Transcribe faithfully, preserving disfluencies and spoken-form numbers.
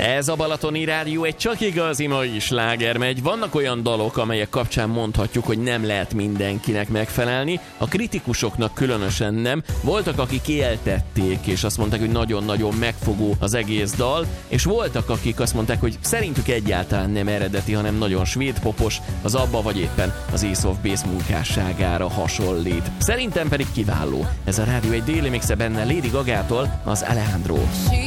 Ez a Balatoni Rádió egy csak igazi mai sláger megy. Vannak olyan dalok, amelyek kapcsán mondhatjuk, hogy nem lehet mindenkinek megfelelni. A kritikusoknak különösen nem. Voltak, akik éltették, és azt mondták, hogy nagyon-nagyon megfogó az egész dal, és voltak, akik azt mondták, hogy szerintük egyáltalán nem eredeti, hanem nagyon svéd popos, az ABBA vagy éppen az Ace of Base munkásságára hasonlít. Szerintem pedig kiváló. Ez a rádió egy déli mixe, benne Lady Gagától az Alejandro.